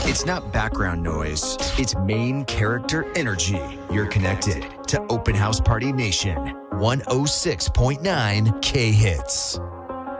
It's not background noise. It's main character energy. You're connected to Open House Party Nation. 106.9 K-Hits.